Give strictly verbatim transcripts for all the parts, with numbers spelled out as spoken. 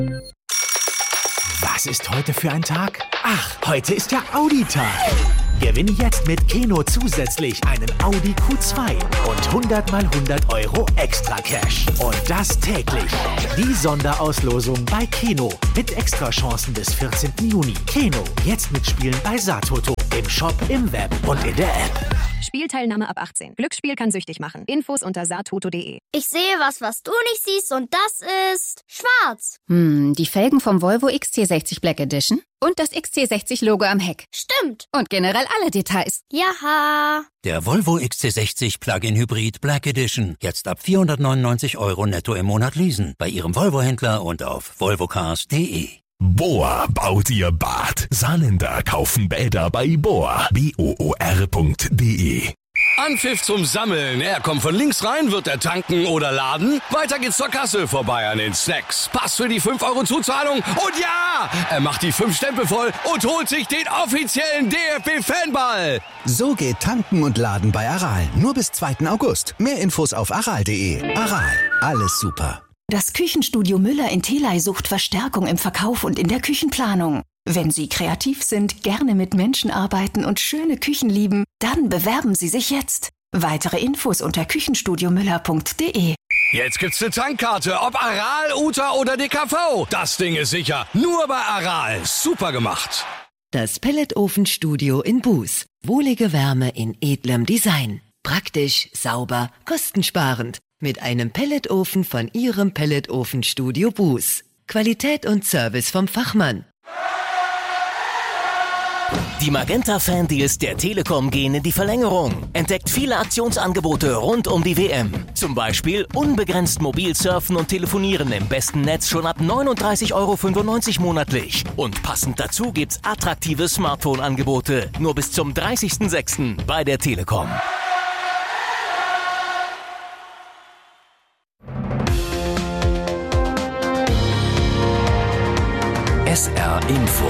Was ist heute für ein Tag? Ach, heute ist ja Audi-Tag. Gewinne jetzt mit Keno zusätzlich einen Audi Q zwei und hundert mal hundert Euro extra Cash. Und das täglich. Die Sonderauslosung bei Keno mit Extrachancen bis vierzehnten Juni. Keno, jetzt mitspielen bei Satoto. Im Shop, im Web und in der App. Spielteilnahme ab achtzehn. Glücksspiel kann süchtig machen. Infos unter satoto punkt de. Ich sehe was, was du nicht siehst, und das ist schwarz. Hm, die Felgen vom Volvo X C sechzig Black Edition und das X C sechzig Logo am Heck. Stimmt. Und generell alle Details. Jaha. Der Volvo X C sechzig Plug-in Hybrid Black Edition. Jetzt ab vierhundertneunundneunzig Euro netto im Monat leasen. Bei Ihrem Volvo-Händler und auf volvocars punkt de. Bohr baut ihr Bad. Saarländer kaufen Bäder bei Bohr. B O O R punkt de. Anpfiff zum Sammeln. Er kommt von links rein, wird er tanken oder laden. Weiter geht's zur Kasse, vorbei an den Snacks. Pass für die fünf Euro Zuzahlung. Und ja, er macht die fünf Stempel voll und holt sich den offiziellen D F B-Fanball. So geht Tanken und Laden bei Aral. Nur bis zweiten August. Mehr Infos auf aral punkt de. Aral, alles super. Das Küchenstudio Müller in Theley sucht Verstärkung im Verkauf und in der Küchenplanung. Wenn Sie kreativ sind, gerne mit Menschen arbeiten und schöne Küchen lieben, dann bewerben Sie sich jetzt. Weitere Infos unter küchenstudio müller punkt de. Jetzt gibt's eine Tankkarte, ob Aral, U T A oder D K V. Das Ding ist sicher. Nur bei Aral. Super gemacht. Das Pelletofenstudio in Buß. Wohlige Wärme in edlem Design. Praktisch, sauber, kostensparend. Mit einem Pelletofen von Ihrem Pelletofenstudio Buß. Qualität und Service vom Fachmann. Die Magenta-Fan-Deals der Telekom gehen in die Verlängerung. Entdeckt viele Aktionsangebote rund um die W M. Zum Beispiel unbegrenzt mobil surfen und telefonieren im besten Netz schon ab neununddreißig Euro fünfundneunzig monatlich. Und passend dazu gibt's attraktive Smartphone-Angebote. Nur bis zum dreißigsten sechsten bei der Telekom. S R Info.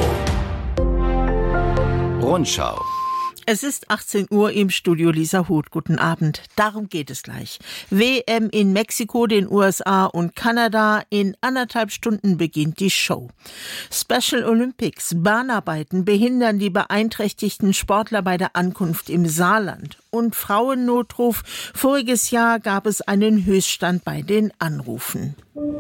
Rundschau. Es ist achtzehn Uhr im Studio Lisa Huth. Guten Abend. Darum geht es gleich. W M in Mexiko, den U S A und Kanada. In anderthalb Stunden beginnt die Show. Special Olympics. Bahnarbeiten behindern die beeinträchtigten Sportler bei der Ankunft im Saarland. Und Frauennotruf. Voriges Jahr gab es einen Höchststand bei den Anrufen.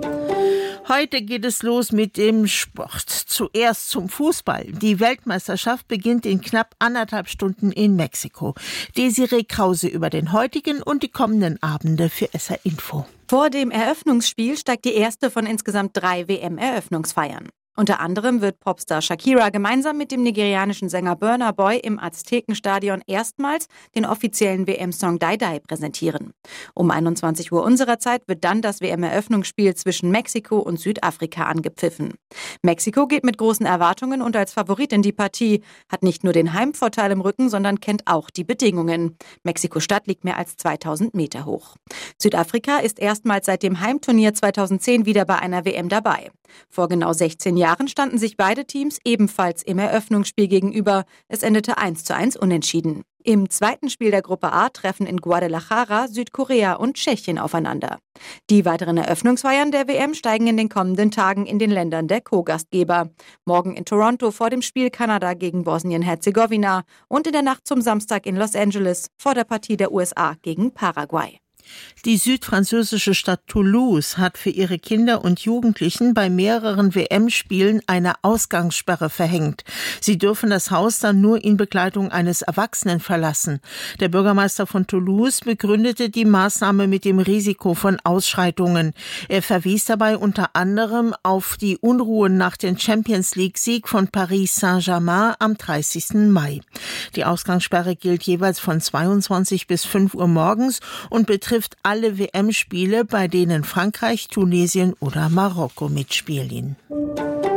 Heute geht es los mit dem Sport. Zuerst zum Fußball. Die Weltmeisterschaft beginnt in knapp anderthalb Stunden in Mexiko. Desiree Krause über den heutigen und die kommenden Abende für S R Info. Vor dem Eröffnungsspiel steigt die erste von insgesamt drei W M-Eröffnungsfeiern. Unter anderem wird Popstar Shakira gemeinsam mit dem nigerianischen Sänger Burna Boy im Aztekenstadion erstmals den offiziellen W M-Song Die Die präsentieren. Um einundzwanzig Uhr unserer Zeit wird dann das W M-Eröffnungsspiel zwischen Mexiko und Südafrika angepfiffen. Mexiko geht mit großen Erwartungen und als Favorit in die Partie, hat nicht nur den Heimvorteil im Rücken, sondern kennt auch die Bedingungen. Mexiko-Stadt liegt mehr als zweitausend Meter hoch. Südafrika ist erstmals seit dem Heimturnier zweitausendzehn wieder bei einer W M dabei. Vor genau sechzehn Jahren standen sich beide Teams ebenfalls im Eröffnungsspiel gegenüber. Es endete eins zu eins unentschieden. Im zweiten Spiel der Gruppe A treffen in Guadalajara Südkorea und Tschechien aufeinander. Die weiteren Eröffnungsfeiern der W M steigen in den kommenden Tagen in den Ländern der Co-Gastgeber. Morgen in Toronto vor dem Spiel Kanada gegen Bosnien-Herzegowina und in der Nacht zum Samstag in Los Angeles vor der Partie der U S A gegen Paraguay. Die südfranzösische Stadt Toulouse hat für ihre Kinder und Jugendlichen bei mehreren W M-Spielen eine Ausgangssperre verhängt. Sie dürfen das Haus dann nur in Begleitung eines Erwachsenen verlassen. Der Bürgermeister von Toulouse begründete die Maßnahme mit dem Risiko von Ausschreitungen. Er verwies dabei unter anderem auf die Unruhen nach dem Champions-League-Sieg von Paris Saint-Germain am dreißigsten Mai. Die Ausgangssperre gilt jeweils von zweiundzwanzig bis fünf Uhr morgens und betrifft alle W M-Spiele, bei denen Frankreich, Tunesien oder Marokko mitspielen.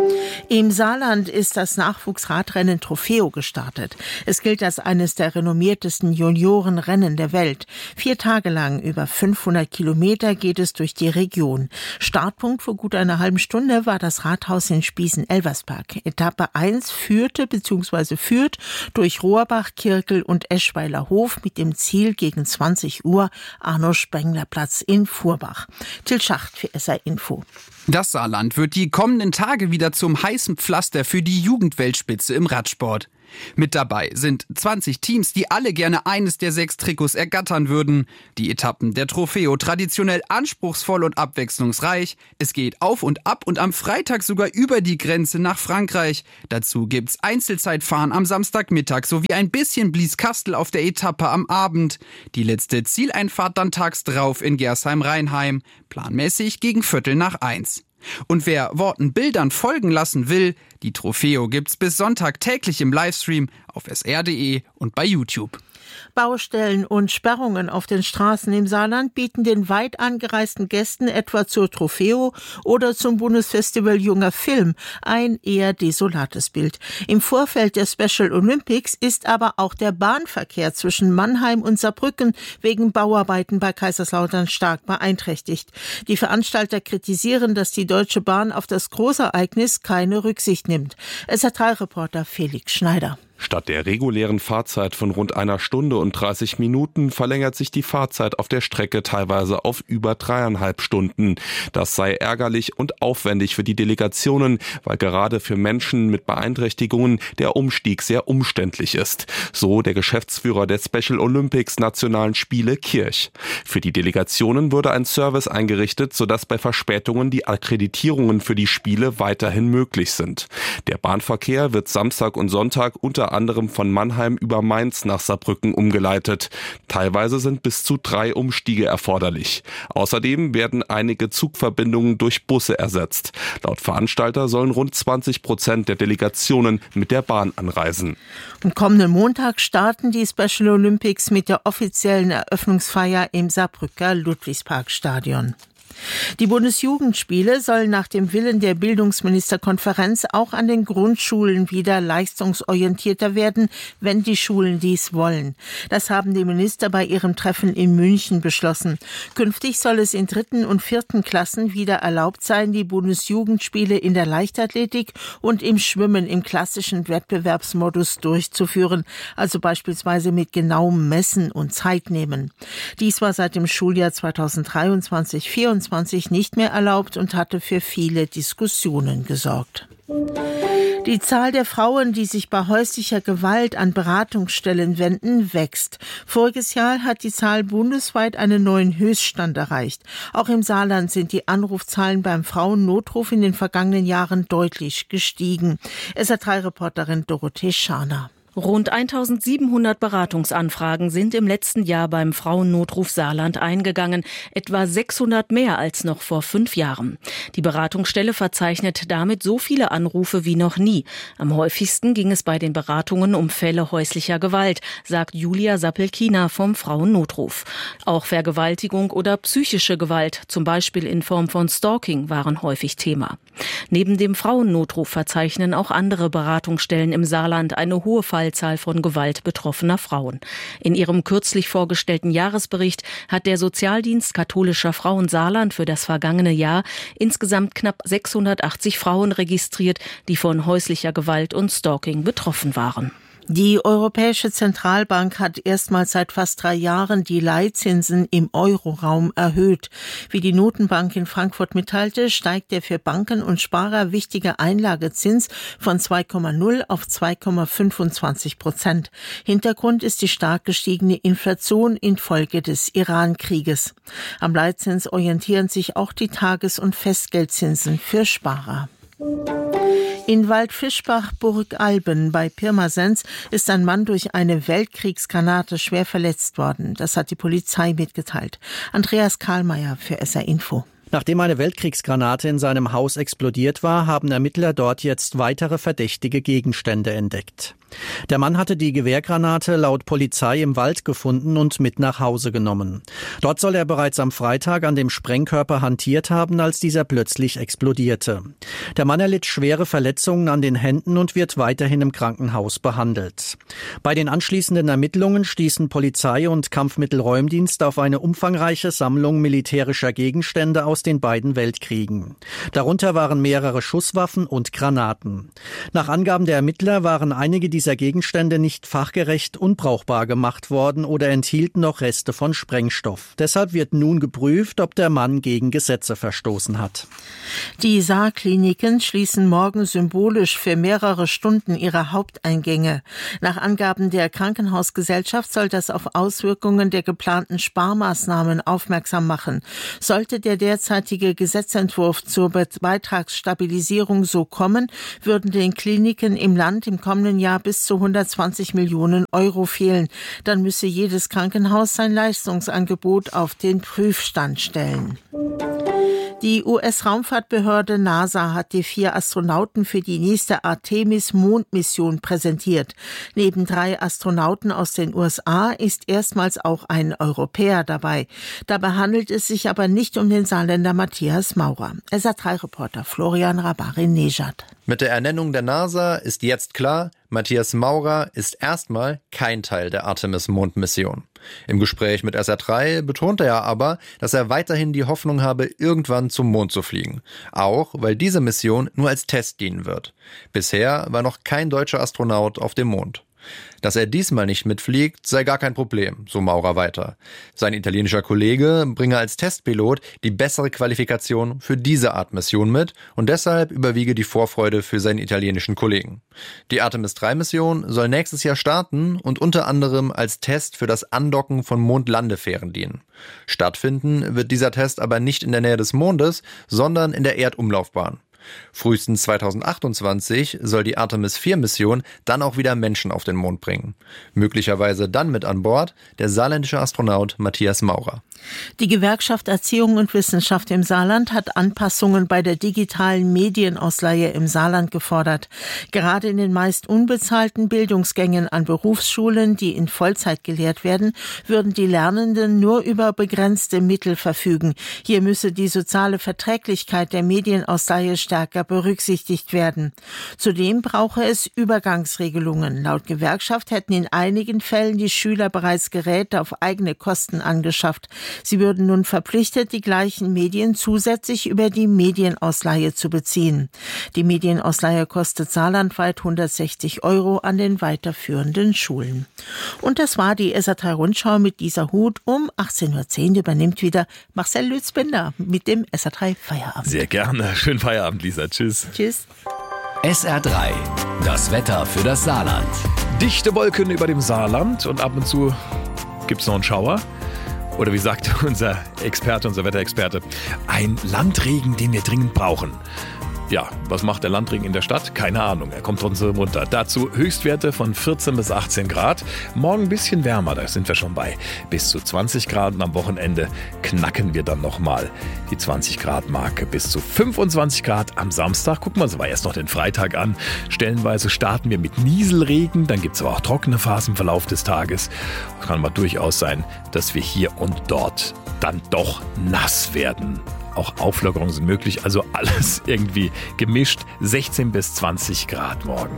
Im Saarland ist das Nachwuchsradrennen Trofeo gestartet. Es gilt als eines der renommiertesten Juniorenrennen der Welt. Vier Tage lang, über fünfhundert Kilometer, geht es durch die Region. Startpunkt vor gut einer halben Stunde war das Rathaus in Spießen-Elversberg. Etappe eins führte bzw. führt durch Rohrbach, Kirkel und Eschweiler Hof mit dem Ziel gegen zwanzig Uhr Arno-Spengler-Platz in Furbach. Till Schacht für S R Info. Das Saarland wird die kommenden Tage wieder zum heißen Pflaster für die Jugendweltspitze im Radsport. Mit dabei sind zwanzig Teams, die alle gerne eines der sechs Trikots ergattern würden. Die Etappen der Trofeo traditionell anspruchsvoll und abwechslungsreich. Es geht auf und ab und am Freitag sogar über die Grenze nach Frankreich. Dazu gibt's Einzelzeitfahren am Samstagmittag sowie ein bisschen Blieskastel auf der Etappe am Abend. Die letzte Zieleinfahrt dann tags drauf in Gersheim-Rheinheim. Planmäßig gegen Viertel nach eins. Und wer Worten Bildern folgen lassen will, die Trofeo gibt's bis Sonntag täglich im Livestream auf s r punkt d e und bei YouTube. Baustellen und Sperrungen auf den Straßen im Saarland bieten den weit angereisten Gästen etwa zur Trofeo oder zum Bundesfestival Junger Film ein eher desolates Bild. Im Vorfeld der Special Olympics ist aber auch der Bahnverkehr zwischen Mannheim und Saarbrücken wegen Bauarbeiten bei Kaiserslautern stark beeinträchtigt. Die Veranstalter kritisieren, dass die Deutsche Bahn auf das Großereignis keine Rücksicht nimmt. S R drei Reporter Felix Schneider. Statt der regulären Fahrzeit von rund einer Stunde und dreißig Minuten verlängert sich die Fahrzeit auf der Strecke teilweise auf über dreieinhalb Stunden. Das sei ärgerlich und aufwendig für die Delegationen, weil gerade für Menschen mit Beeinträchtigungen der Umstieg sehr umständlich ist. So der Geschäftsführer der Special Olympics Nationalen Spiele Kirch. Für die Delegationen wurde ein Service eingerichtet, sodass bei Verspätungen die Akkreditierungen für die Spiele weiterhin möglich sind. Der Bahnverkehr wird Samstag und Sonntag unter anderem von Mannheim über Mainz nach Saarbrücken umgeleitet. Teilweise sind bis zu drei Umstiege erforderlich. Außerdem werden einige Zugverbindungen durch Busse ersetzt. Laut Veranstalter sollen rund zwanzig Prozent der Delegationen mit der Bahn anreisen. Am kommenden Montag starten die Special Olympics mit der offiziellen Eröffnungsfeier im Saarbrücker Ludwigsparkstadion. Die Bundesjugendspiele sollen nach dem Willen der Bildungsministerkonferenz auch an den Grundschulen wieder leistungsorientierter werden, wenn die Schulen dies wollen. Das haben die Minister bei ihrem Treffen in München beschlossen. Künftig soll es in dritten und vierten Klassen wieder erlaubt sein, die Bundesjugendspiele in der Leichtathletik und im Schwimmen im klassischen Wettbewerbsmodus durchzuführen, also beispielsweise mit genauem Messen und Zeitnehmen. Dies war seit dem Schuljahr zweitausenddreiundzwanzig vierundzwanzig nicht mehr erlaubt und hatte für viele Diskussionen gesorgt. Die Zahl der Frauen, die sich bei häuslicher Gewalt an Beratungsstellen wenden, wächst. Voriges Jahr hat die Zahl bundesweit einen neuen Höchststand erreicht. Auch im Saarland sind die Anrufzahlen beim Frauennotruf in den vergangenen Jahren deutlich gestiegen. S R drei Reporterin Dorothee Scharner. Rund eintausendsiebenhundert Beratungsanfragen sind im letzten Jahr beim Frauennotruf Saarland eingegangen, etwa sechshundert mehr als noch vor fünf Jahren. Die Beratungsstelle verzeichnet damit so viele Anrufe wie noch nie. Am häufigsten ging es bei den Beratungen um Fälle häuslicher Gewalt, sagt Julia Sappelkina vom Frauennotruf. Auch Vergewaltigung oder psychische Gewalt, zum Beispiel in Form von Stalking, waren häufig Thema. Neben dem Frauennotruf verzeichnen auch andere Beratungsstellen im Saarland eine hohe Fallzahl von Gewalt betroffener Frauen. In ihrem kürzlich vorgestellten Jahresbericht hat der Sozialdienst katholischer Frauen Saarland für das vergangene Jahr insgesamt knapp sechshundertachtzig Frauen registriert, die von häuslicher Gewalt und Stalking betroffen waren. Die Europäische Zentralbank hat erstmals seit fast drei Jahren die Leitzinsen im Euroraum erhöht. Wie die Notenbank in Frankfurt mitteilte, steigt der für Banken und Sparer wichtige Einlagezins von zwei Komma null auf zwei Komma fünfundzwanzig Prozent. Hintergrund ist die stark gestiegene Inflation infolge des Iran-Krieges. Am Leitzins orientieren sich auch die Tages- und Festgeldzinsen für Sparer. In Waldfischbach-Burgalben bei Pirmasens ist ein Mann durch eine Weltkriegsgranate schwer verletzt worden. Das hat die Polizei mitgeteilt. Andreas Karlmeier für S R Info. Nachdem eine Weltkriegsgranate in seinem Haus explodiert war, haben Ermittler dort jetzt weitere verdächtige Gegenstände entdeckt. Der Mann hatte die Gewehrgranate laut Polizei im Wald gefunden und mit nach Hause genommen. Dort soll er bereits am Freitag an dem Sprengkörper hantiert haben, als dieser plötzlich explodierte. Der Mann erlitt schwere Verletzungen an den Händen und wird weiterhin im Krankenhaus behandelt. Bei den anschließenden Ermittlungen stießen Polizei und Kampfmittelräumdienst auf eine umfangreiche Sammlung militärischer Gegenstände aus den beiden Weltkriegen. Darunter waren mehrere Schusswaffen und Granaten. Nach Angaben der Ermittler waren einige dieser Gegenstände nicht fachgerecht unbrauchbar gemacht worden oder enthielten noch Reste von Sprengstoff. Deshalb wird nun geprüft, ob der Mann gegen Gesetze verstoßen hat. Die Saarkliniken schließen morgen symbolisch für mehrere Stunden ihre Haupteingänge. Nach Angaben der Krankenhausgesellschaft soll das auf Auswirkungen der geplanten Sparmaßnahmen aufmerksam machen. Sollte der derzeitige Gesetzentwurf zur Beitragsstabilisierung so kommen, würden den Kliniken im Land im kommenden Jahr bis zu hundertzwanzig Millionen Euro fehlen. Dann müsse jedes Krankenhaus sein Leistungsangebot auf den Prüfstand stellen. Die U S-Raumfahrtbehörde NASA hat die vier Astronauten für die nächste Artemis-Mondmission präsentiert. Neben drei Astronauten aus den U S A ist erstmals auch ein Europäer dabei. Dabei handelt es sich aber nicht um den Saarländer Matthias Maurer. S A drei Reporter Florian Rabari-Nejad. Mit der Ernennung der NASA ist jetzt klar, Matthias Maurer ist erstmal kein Teil der Artemis-Mondmission. Im Gespräch mit S R drei betonte er aber, dass er weiterhin die Hoffnung habe, irgendwann zum Mond zu fliegen. Auch, weil diese Mission nur als Test dienen wird. Bisher war noch kein deutscher Astronaut auf dem Mond. Dass er diesmal nicht mitfliegt, sei gar kein Problem, so Maurer weiter. Sein italienischer Kollege bringe als Testpilot die bessere Qualifikation für diese Art Mission mit und deshalb überwiege die Vorfreude für seinen italienischen Kollegen. Die Artemis drei Mission soll nächstes Jahr starten und unter anderem als Test für das Andocken von Mondlandefähren dienen. Stattfinden wird dieser Test aber nicht in der Nähe des Mondes, sondern in der Erdumlaufbahn. Frühestens zweitausendachtundzwanzig soll die Artemis vier Mission dann auch wieder Menschen auf den Mond bringen. Möglicherweise dann mit an Bord der saarländische Astronaut Matthias Maurer. Die Gewerkschaft Erziehung und Wissenschaft im Saarland hat Anpassungen bei der digitalen Medienausleihe im Saarland gefordert. Gerade in den meist unbezahlten Bildungsgängen an Berufsschulen, die in Vollzeit gelehrt werden, würden die Lernenden nur über begrenzte Mittel verfügen. Hier müsse die soziale Verträglichkeit der Medienausleihe stärker berücksichtigt werden. Zudem brauche es Übergangsregelungen. Laut Gewerkschaft hätten in einigen Fällen die Schüler bereits Geräte auf eigene Kosten angeschafft. Sie würden nun verpflichtet, die gleichen Medien zusätzlich über die Medienausleihe zu beziehen. Die Medienausleihe kostet saarlandweit hundertsechzig Euro an den weiterführenden Schulen. Und das war die S A drei Rundschau mit Lisa Huth. Um achtzehn Uhr zehn übernimmt wieder Marcel Lützbinder mit dem S A drei Feierabend. Sehr gerne. Schönen Feierabend, Lisa. Tschüss. Tschüss. S R drei. Das Wetter für das Saarland. Dichte Wolken über dem Saarland und ab und zu gibt's noch einen Schauer. Oder wie sagt unser Experte, unser Wetterexperte, ein Landregen, den wir dringend brauchen. Ja, was macht der Landregen in der Stadt? Keine Ahnung, er kommt trotzdem runter. Dazu Höchstwerte von vierzehn bis achtzehn Grad. Morgen ein bisschen wärmer, da sind wir schon bei bis zu zwanzig Grad. Und am Wochenende knacken wir dann nochmal die zwanzig Grad Marke. Bis zu fünfundzwanzig Grad am Samstag. Gucken wir uns aber erst noch den Freitag an. Stellenweise starten wir mit Nieselregen. Dann gibt es aber auch trockene Phasen im Verlauf des Tages. Es kann aber durchaus sein, dass wir hier und dort dann doch nass werden. Auch Auflockerungen sind möglich, also alles irgendwie gemischt. sechzehn bis zwanzig Grad morgen.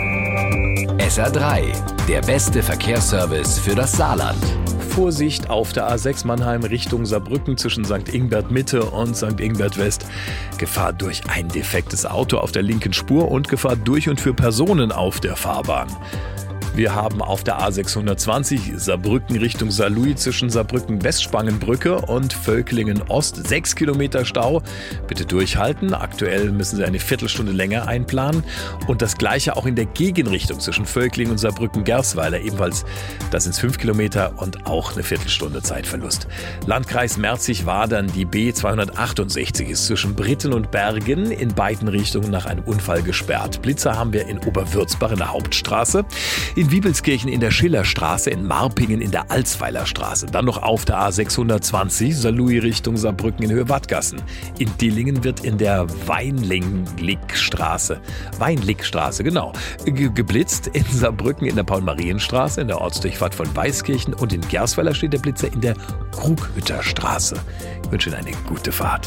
S R drei, der beste Verkehrsservice für das Saarland. Vorsicht auf der A sechs Mannheim Richtung Saarbrücken zwischen Sankt Ingbert Mitte und Sankt Ingbert West. Gefahr durch ein defektes Auto auf der linken Spur und Gefahr durch und für Personen auf der Fahrbahn. Wir haben auf der A sechshundertzwanzig Saarbrücken Richtung Saarlouis zwischen Saarbrücken-Westspangenbrücke und Völklingen-Ost sechs Kilometer Stau. Bitte durchhalten. Aktuell müssen Sie eine Viertelstunde länger einplanen. Und das Gleiche auch in der Gegenrichtung zwischen Völklingen und Saarbrücken-Gersweiler. Ebenfalls, das sind fünf Kilometer und auch eine Viertelstunde Zeitverlust. Landkreis Merzig-Wadern, die B zweihundertachtundsechzig ist zwischen Britten und Bergen in beiden Richtungen nach einem Unfall gesperrt. Blitzer haben wir in Oberwürzbach in der Hauptstraße. In in Wiebelskirchen in der Schillerstraße, in Marpingen in der Alsweilerstraße. Dann noch auf der A sechshundertzwanzig, Saarlouis Richtung Saarbrücken in Höhe Wattgassen. In Dillingen wird in der Weinlickstraße, Weinlickstraße, genau, ge- geblitzt. In Saarbrücken in der Paul-Marien-Straße, in der Ortsdurchfahrt von Weißkirchen und in Gersweiler steht der Blitzer in der Krughütterstraße. Ich wünsche Ihnen eine gute Fahrt.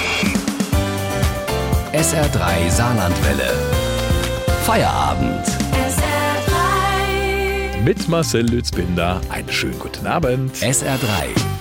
S R drei Saarlandwelle. Feierabend. S R drei. Mit Marcel Lützbinder. Einen schönen guten Abend. S R drei.